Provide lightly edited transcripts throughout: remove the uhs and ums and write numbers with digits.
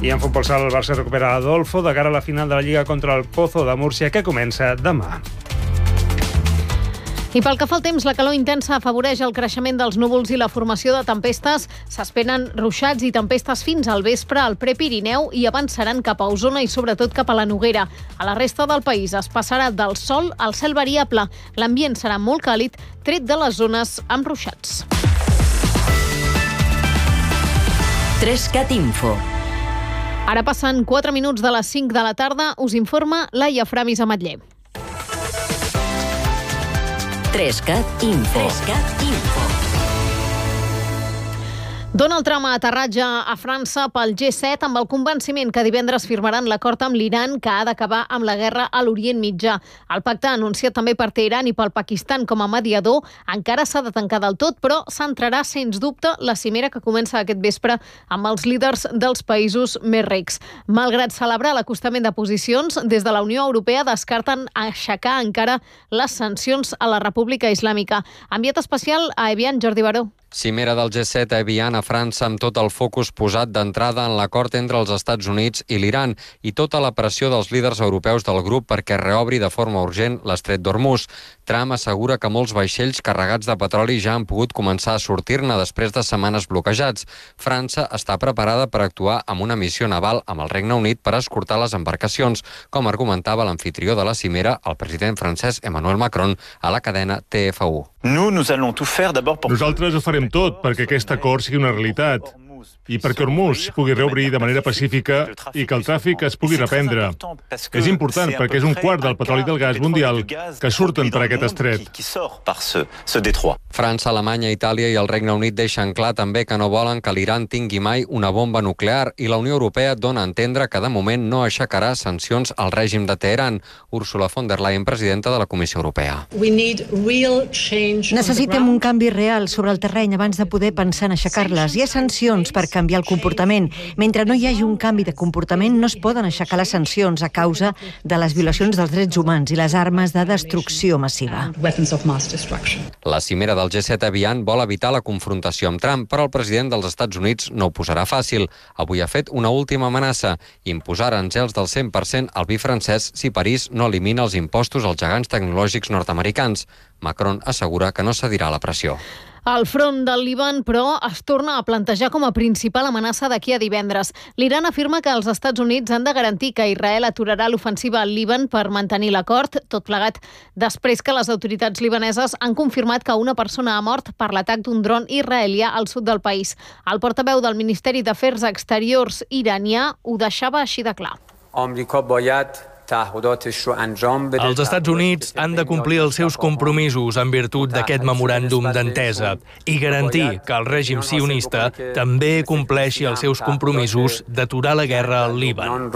I en futbol sala, el Barça recupera Adolfo de cara a la final de la Lliga contra el Pozo de Múrcia, que comença demà. I pel que fa al temps, la calor intensa afavoreix el creixement dels núvols i la formació de tempestes. S'esperen ruixats i tempestes fins al vespre al Prepirineu i avançaran cap a Osona i sobretot cap a la Noguera. A la resta del país es passarà del sol al cel variable. L'ambient serà molt càlid, tret de les zones amb ruixats. 3CAT Info. Ara passen 4 minuts de les 5 de la tarda. Us informa Laia Framis Ametller. 3CAT Info. Donald Trump aterratge a França pel G7 amb el convenciment que divendres firmaran l'acord amb l'Iran que ha d'acabar amb la guerra a l'Orient Mitjà. El pacte anunciat també per Teheran i pel Pakistan com a mediador encara s'ha de tancar del tot, però centrarà sens dubte la cimera que comença aquest vespre amb els líders dels països més rics. Malgrat celebrar l'acostament de posicions, des de la Unió Europea descarten aixecar encara les sancions a la República Islàmica. Enviat especial a Evian, Jordi Baró. Cimera del G7 a Evian, a França, amb tot el focus posat d'entrada en l'acord entre els Estats Units i l'Iran i tota la pressió dels líders europeus del grup perquè reobri de forma urgent l'estret d'Hormuz. Trump assegura que molts vaixells carregats de petroli ja han pogut començar a sortir-ne després de setmanes bloquejats. França està preparada per actuar amb una missió naval amb el Regne Unit per escortar les embarcacions, com argumentava l'amfitrió de la cimera, el president francès Emmanuel Macron, a la cadena TF1. Nosaltres ho farem tot perquè aquest acord sigui una realitat i perquè Hormuz pugui reobrir de manera pacífica i que el tràfic es pugui reprendre. És important perquè és un quart del petroli i del gas mundial que surten per aquest estret. França, Alemanya, Itàlia i el Regne Unit deixen clar també que no volen que l'Iran tingui mai una bomba nuclear i la Unió Europea dona a entendre que de moment no aixecarà sancions al règim de Teheran. Ursula von der Leyen, presidenta de la Comissió Europea. Necessitem un canvi real sobre el terreny abans de poder pensar en aixecar-les. Hi ha sancions per canviar el comportament. Mentre no hi hagi un canvi de comportament, no es poden aixecar les sancions a causa de les violacions dels drets humans i les armes de destrucció massiva. La cimera del G7 a Evian vol evitar la confrontació amb Trump, però el president dels Estats Units no ho posarà fàcil. Avui ha fet una última amenaça, imposar aranzels del 100% al vi francès si París no elimina els impostos als gegants tecnològics nord-americans. Macron assegura que no cedirà la pressió. El front del Líban, però, es torna a plantejar com a principal amenaça d'aquí a divendres. L'Iran afirma que els Estats Units han de garantir que Israel aturarà l'ofensiva al Líban per mantenir l'acord, tot plegat després que les autoritats libaneses han confirmat que una persona ha mort per l'atac d'un dron israelià al sud del país. El portaveu del Ministeri d'Afers Exteriors iranià ho deixava així de clar. Els Estats Units han de complir els seus compromisos en virtut d'aquest memoràndum d'entesa i garantir que el règim sionista també compleixi els seus compromisos d'aturar la guerra al Líban.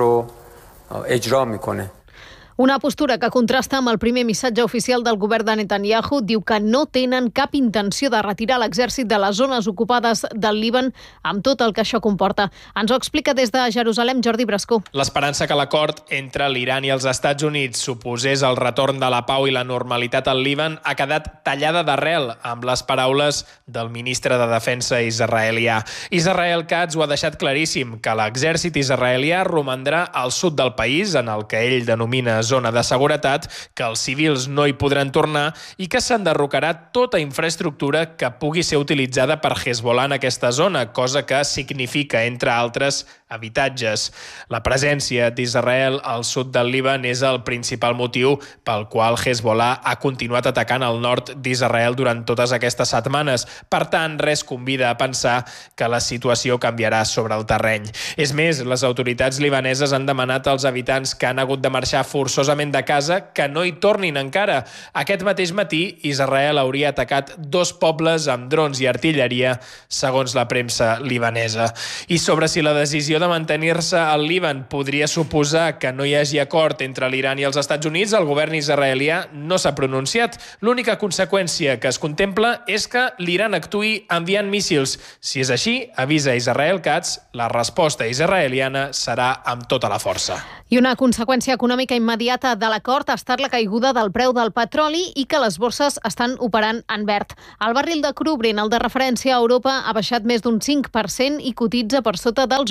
Una postura que contrasta amb el primer missatge oficial del govern de Netanyahu. Diu que no tenen cap intenció de retirar l'exèrcit de les zones ocupades del Líban amb tot el que això comporta. Ens ho explica des de Jerusalem Jordi Brascó. L'esperança que l'acord entre l'Iran i els Estats Units suposés el retorn de la pau i la normalitat al Líban ha quedat tallada d'arrel amb les paraules del ministre de Defensa israelià. Israel Katz ho ha deixat claríssim, que l'exèrcit israelià romandrà al sud del país, en el que ell denomina zona de seguretat, que els civils no hi podran tornar i que s'enderrocarà tota infraestructura que pugui ser utilitzada per Hezbollah en aquesta zona, cosa que significa, entre altres, habitatges. La presència d'Israel al sud del Líban és el principal motiu pel qual Hezbollah ha continuat atacant el nord d'Israel durant totes aquestes setmanes. Per tant, res convida a pensar que la situació canviarà sobre el terreny. És més, les autoritats libaneses han demanat als habitants que han hagut de marxar forçosament de casa que no hi tornin encara. Aquest mateix matí, Israel hauria atacat 2 pobles amb drons i artilleria, segons la premsa libanesa. I sobre si la decisió de mantenir-se al Líban podria suposar que no hi hagi acord entre l'Iran i els Estats Units, el govern israelià no s'ha pronunciat. L'única conseqüència que es contempla és que l'Iran actuï enviant míssils. Si és així, avisa Israel Katz, la resposta israeliana serà amb tota la força. I una conseqüència econòmica immediata immediata de l'acord ha estat la caiguda del preu del petroli i que les borses estan operant en verd. El barril de cru Brent, el de referència a Europa, ha baixat més d'un 5% i cotitza per sota dels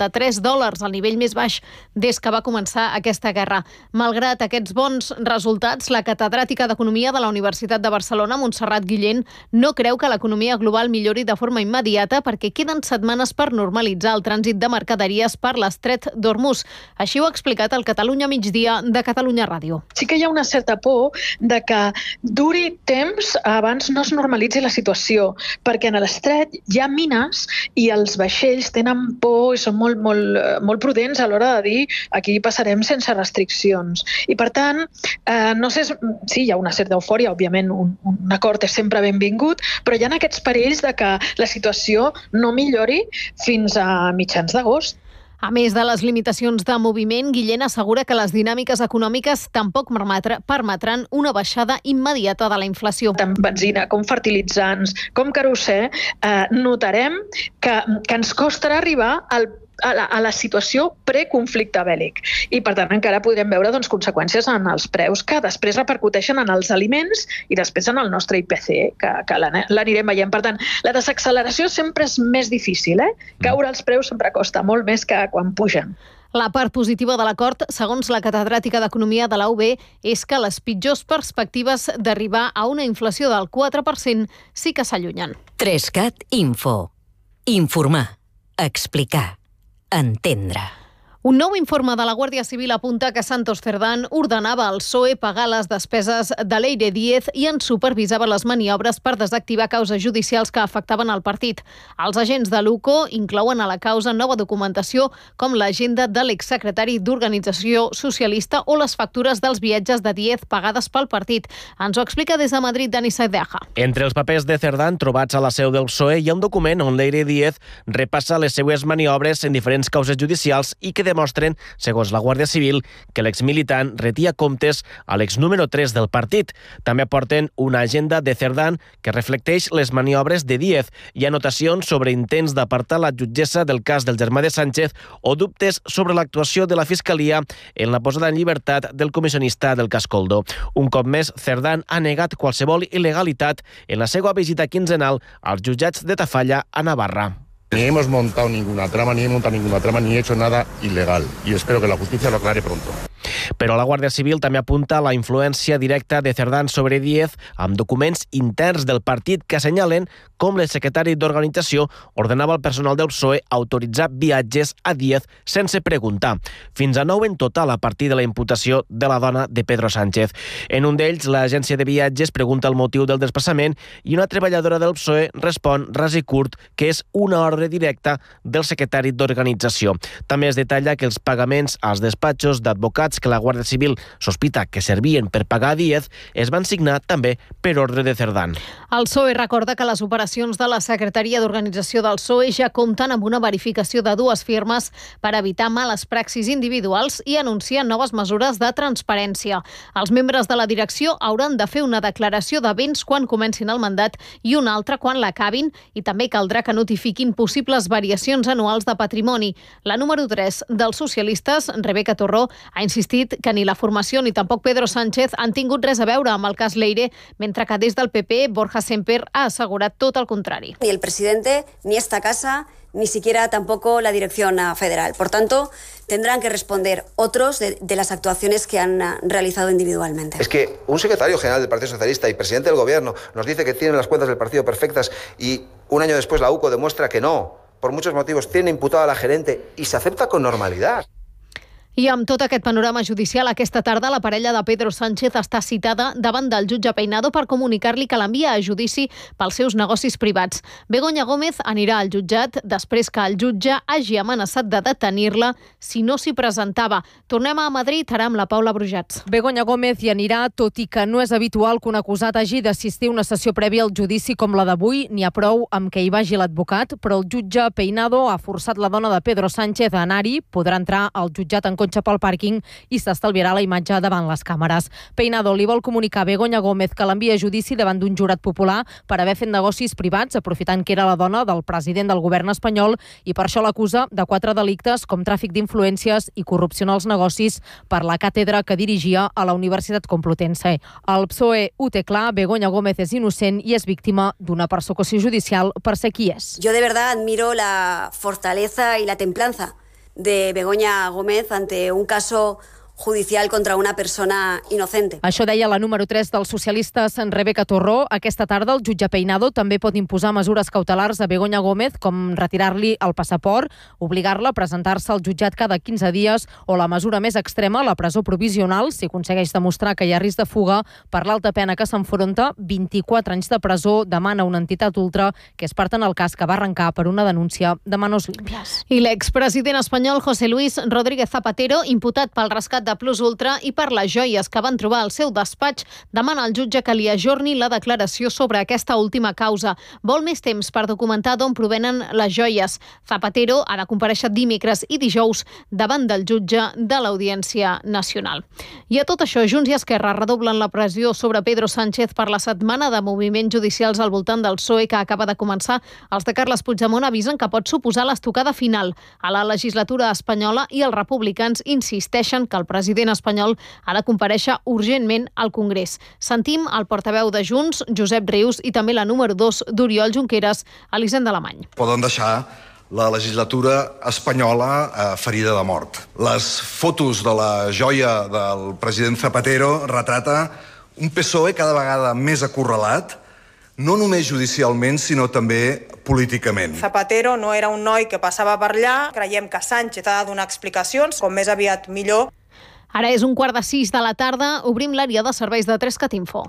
$83, el nivell més baix des que va començar aquesta guerra. Malgrat aquests bons resultats, la catedràtica d'Economia de la Universitat de Barcelona, Montserrat Guillén, no creu que l'economia global millori de forma immediata perquè queden setmanes per normalitzar el trànsit de mercaderies per l'estret d'Hormuz. Així ho ha explicat el Catalunya Migdia de Catalunya Ràdio. Sí que hi ha una certa por de que duri temps abans no es normalitzi la situació, perquè en l'estret hi ha mines i els vaixells tenen por i són molt prudents a l'hora de dir aquí passarem sense restriccions. I per tant, no sé, sí, hi ha una certa eufòria, òbviament un acord és sempre benvingut, però hi ha aquests perills de que la situació no millori fins a mitjans d'agost. A més de les limitacions de moviment, Guillén assegura que les dinàmiques econòmiques tampoc permetran una baixada immediata de la inflació. Tant benzina com fertilitzants, com querosè, notarem que ens costarà arribar a la situació preconflicte bèl·lic. I, per tant, encara podrem veure conseqüències en els preus que després repercuteixen en els aliments i després en el nostre IPC, que l'anirem veient. Per tant, la desacceleració sempre és més difícil. Caure els preus sempre costa molt més que quan pugen. La part positiva de l'acord, segons la catedràtica d'Economia de la UB, és que les pitjors perspectives d'arribar a una inflació del 4% sí que s'allunyen. 3CAT Info. Informar. Explicar. Entendre. Un nou informe de la Guàrdia Civil apunta que Santos Cerdán ordenava al PSOE pagar les despeses de Leire Díez i en supervisava les maniobres per desactivar causes judicials que afectaven el partit. Els agents de l'UCO inclouen a la causa nova documentació com l'agenda de l'exsecretari d'Organització Socialista o les factures dels viatges de Díez pagades pel partit. Ens ho explica des de Madrid Dani Saedeja. Entre els papers de Cerdán trobats a la seu del PSOE hi ha un document on Leire Díez repassa les seues maniobres en diferents causes judicials i que demostren, segons la Guàrdia Civil, que l'exmilitant retia comptes a l'ex número 3 del partit. També aporten una agenda de Cerdán que reflecteix les maniobres de Díez i anotacions sobre intents d'apartar la jutgessa del cas del germà de Sánchez o dubtes sobre l'actuació de la Fiscalia en la posada en llibertat del comissionista del cas Coldo. Un cop més, Cerdán ha negat qualsevol il·legalitat en la seva visita quinzenal als jutjats de Tafalla a Navarra. Ni hemos montado ninguna trama, ni he hecho nada ilegal. Y espero que la justicia lo aclare pronto. Però la Guàrdia Civil també apunta la influència directa de Cerdán sobre Díez amb documents interns del partit que assenyalen com el secretari d'organització ordenava al personal del PSOE autoritzar viatges a Díez sense preguntar. Fins a 9 en total a partir de la imputació de la dona de Pedro Sánchez. En un d'ells, l'agència de viatges pregunta el motiu del desplaçament i una treballadora del PSOE respon ras i curt que és una ordre directa del secretari d'organització. També es detalla que els pagaments als despatxos d'advocats que la Guàrdia Civil sospita que servien per pagar a Díez es van signar també per ordre de Cerdán. El PSOE recorda que les operacions de la Secretaria d'Organització del PSOE ja compten amb una verificació de 2 firmes per evitar males praxis individuals i anuncia noves mesures de transparència. Els membres de la direcció hauran de fer una declaració de béns quan comencin el mandat i una altra quan l'acabin i també caldrà que notifiquin possibles variacions anuals de patrimoni. La número 3 dels socialistes, Rebeca Torró, ha insistit que ni la formació ni tampoc Pedro Sánchez han tingut res a veure amb el cas Leire, mentre que des del PP, Borja Semper ha assegurat tot el contrari. Ni el presidente, ni esta casa, ni siquiera tampoco la dirección federal. Por tanto, tendrán que responder otros de las actuaciones que han realizado individualmente. Es que un secretario general del Partido Socialista y presidente del Gobierno nos dice que tienen las cuentas del partido perfectas y un año después la UCO demuestra que no. Por muchos motivos tiene imputada a la gerente y se acepta con normalidad. I amb tot aquest panorama judicial, aquesta tarda la parella de Pedro Sánchez està citada davant del jutge Peinado per comunicar-li que l'envia a judici pels seus negocis privats. Begoña Gómez anirà al jutjat després que el jutge hagi amenaçat de detenir-la si no s'hi presentava. Tornem a Madrid, ara amb la Paula Brujats. Begoña Gómez hi anirà, tot i que no és habitual que un acusat hagi d'assistir a una sessió prèvia al judici com la d'avui. N'hi ha prou amb que hi vagi l'advocat, però el jutge Peinado ha forçat la dona de Pedro Sánchez a anar-hi. Podrà entrar al jutjat en cotxe cotxe pel pàrquing i s'estalviarà la imatge davant les càmeres. Peinado li vol comunicar a Begoña Gómez que l'envia a judici davant d'un jurat popular per haver fet negocis privats, aprofitant que era la dona del president del govern espanyol, i per això l'acusa de 4 delictes com tràfic d'influències i corrupció en els negocis per la càtedra que dirigia a la Universitat Complutense. El PSOE ho té clar, Begoña Gómez és innocent i és víctima d'una persecució judicial per ser qui és. Yo de verdad admiro la fortaleza y la templanza de Begoña Gómez ante un caso judicial contra una persona inocente. Això deia la número 3 dels socialistes, Rebeca Torró. Aquesta tarda el jutge Peinado també pot imposar mesures cautelars a Begoña Gómez, com retirar-li el passaport, obligar-la a presentar-se al jutjat cada 15 dies o la mesura més extrema, la presó provisional, si aconsegueix demostrar que hi ha risc de fuga. Per l'alta pena que s'enfronta, 24 anys de presó, demana una entitat ultra que és part en el cas que va arrencar per una denúncia de manos limpias. I l'expresident espanyol José Luis Rodríguez Zapatero, imputat pel rescat de Plus Ultra i per les joies que van trobar al seu despatx, demana al jutge que li ajorni la declaració sobre aquesta última causa. Vol més temps per documentar d'on provenen les joies. Zapatero ha de comparèixer dimecres i dijous davant del jutge de l'Audiència Nacional. I a tot això, Junts i Esquerra redoblen la pressió sobre Pedro Sánchez per la setmana de moviments judicials al voltant del PSOE que acaba de començar. Els de Carles Puigdemont avisen que pot suposar l'estocada final a la legislatura espanyola i els republicans insisteixen que el president espanyol ha de comparèixer urgentment al Congrés. Sentim el portaveu de Junts, Josep Rius, i també la número 2 d'Oriol Junqueras, Elisenda Alemany. Poden deixar la legislatura espanyola ferida de mort. Les fotos de la joia del president Zapatero retrata un PSOE cada vegada més acorralat, no només judicialment, sinó també políticament. Zapatero no era un noi que passava per allà. Creiem que Sánchez ha de donar explicacions, com més aviat millor. Ara és 5:45 de la tarda, obrim l'àrea de serveis de 3CAT Info.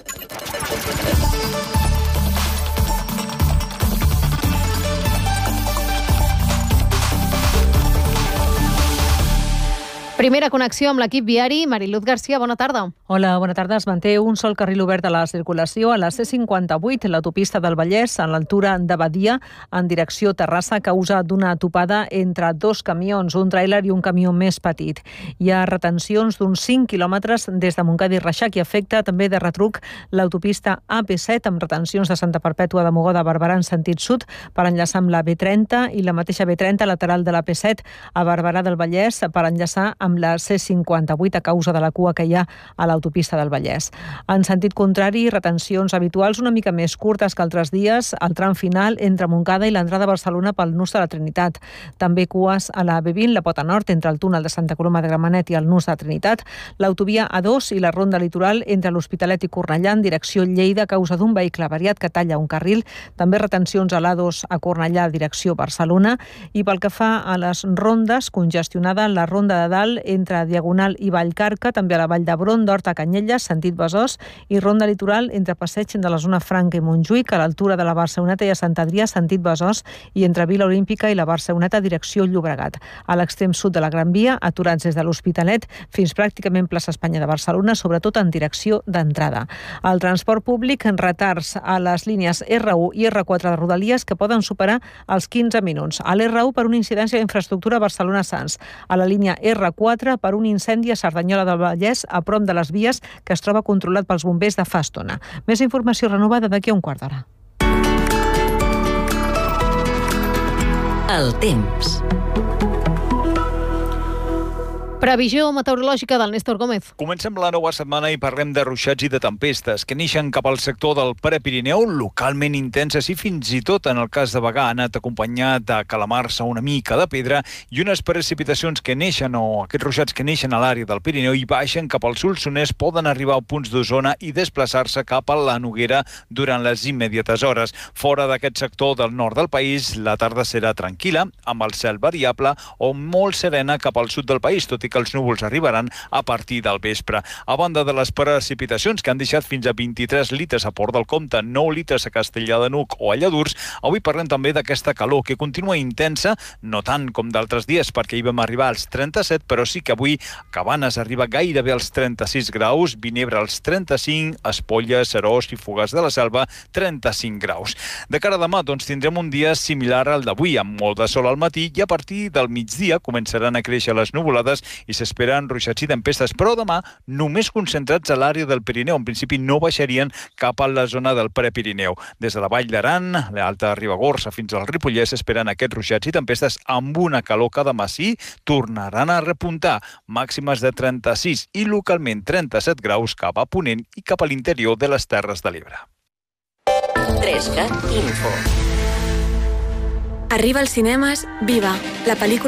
Primera connexió amb l'equip viari. Mariluz Garcia, bona tarda. Hola, bona tarda. Es manté un sol carril obert a la circulació a la C58, l'autopista del Vallès, a l'altura de Badia, en direcció Terrassa, a causa d'una topada entre dos camions, un tràiler i un camió més petit. Hi ha retencions d'uns 5 quilòmetres des de Montcada i Reixac i afecta també de retruc l'autopista AP7 amb retencions de Santa Perpètua de Mogoda a Barberà en sentit sud per enllaçar amb la B30 i la mateixa B30 lateral de la P7 a Barberà del Vallès per enllaçar amb la C58 a causa de la cua que hi ha a l'autopista del Vallès. En sentit contrari, retencions habituals una mica més curtes que altres dies al tram final entre Montcada i l'entrada a Barcelona pel nus de la Trinitat. També cues a la B20, la Pota Nord, entre el túnel de Santa Coloma de Gramenet i el nus de la Trinitat, l'autovia A2 i la ronda litoral entre l'Hospitalet i Cornellà en direcció Lleida a causa d'un vehicle avariat que talla un carril. També retencions a l'A2 a Cornellà direcció Barcelona i pel que fa a les rondes, congestionada la ronda de dalt entre Diagonal i Vallcarca, també a la Vall d'Hebron, d'Hort a Canyelles, sentit Besòs, i ronda litoral entre passeig de la zona Franca i Montjuïc, a l'altura de la Barceloneta i a Sant Adrià, sentit Besòs, i entre Vila Olímpica i la Barceloneta, direcció Llobregat. A l'extrem sud de la Gran Via, aturats des de l'Hospitalet fins pràcticament plaça Espanya de Barcelona, sobretot en direcció d'entrada. El transport públic en retards a les línies R1 i R4 de Rodalies que poden superar els 15 minuts. A l'R1 per una incidència d'infraestructura Barcelona-Sants. A la línia R4 per un incendi a Cerdanyola del Vallès a prop de les vies que es troba controlat pels bombers de fa estona. Més informació renovada d'aquí a un quart d'hora. El temps. Previsió meteorològica del Néstor Gómez. Comencem la nova setmana i parlem de ruixats i de tempestes que neixen cap al sector del Prepirineu, localment intenses i fins i tot, en el cas de Bagà, ha anat acompanyat de calamars a una mica de pedra i unes precipitacions que neixen, o aquests ruixats que neixen a l'àrea del Pirineu i baixen cap al Solsonès, poden arribar a punts d'Osona i desplaçar-se cap a la Noguera durant les immediates hores. Fora d'aquest sector del nord del país, la tarda serà tranquil·la, amb el cel variable o molt serena cap al sud del país, tot i que els núvols arribaran a partir del vespre. A banda de les precipitacions que han deixat fins a 23 litres a Port del Comte, 9 litres a Castellar de N'Hug o a Lladurs, avui parlem també d'aquesta calor que continua intensa, no tant com d'altres dies, perquè hi vam arribar als 37, però sí que avui Cabanes arriba gairebé als 36 graus, Vinebre als 35, Espolles, Seròs i Fogars de la Selva 35 graus. De cara a demà, doncs, tindrem un dia similar al d'avui, amb molt de sol al matí i a partir del migdia començaran a créixer les nuvolades i s'esperen ruixats i tempestes, però demà només concentrats a l'àrea del Pirineu. En principi no baixarien cap a la zona del Prepirineu. Des de la Vall d'Aran, l'Alta Ribagorça fins al Ripollès s'esperen aquests ruixats i tempestes amb una calor que demà sí tornaran a repuntar. Màximes de 36 i localment 37 graus cap a Ponent i cap a l'interior de les Terres de l'Ebre. 3CAT Info. Arriba als cinemes Viva, la pel·lícula